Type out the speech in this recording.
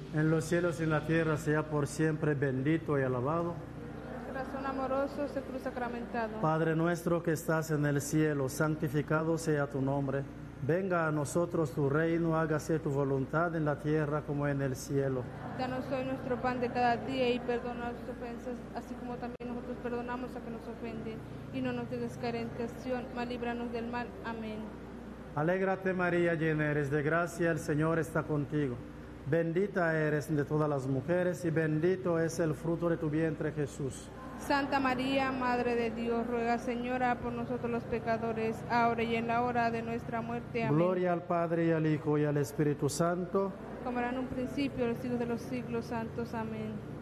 en los cielos y en la tierra, sea por siempre bendito y alabado. Corazón amoroso, se cruz sacramentado. Padre nuestro que estás en el cielo, santificado sea tu nombre. Venga a nosotros tu reino, hágase tu voluntad en la tierra como en el cielo. Danos hoy nuestro pan de cada día y perdona nuestras ofensas, así como también nosotros perdonamos a que nos ofenden. Y no nos dejes caer en tentación, mas líbranos del mal. Amén. Alégrate María, llena eres de gracia, el Señor está contigo. Bendita eres de todas las mujeres y bendito es el fruto de tu vientre, Jesús. Santa María, Madre de Dios, ruega, Señora, por nosotros los pecadores, ahora y en la hora de nuestra muerte. Amén. Gloria al Padre y al Hijo y al Espíritu Santo. Como era en un principio, los siglos de los siglos santos. Amén.